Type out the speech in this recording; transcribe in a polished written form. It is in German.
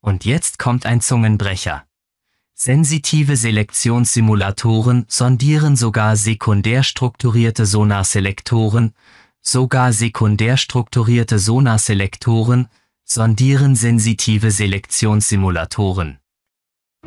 Und jetzt kommt ein Zungenbrecher. Sensitive Selektionssimulatoren sondieren sogar sekundär strukturierte Sonarselektoren, sondieren sensitive Selektionssimulatoren.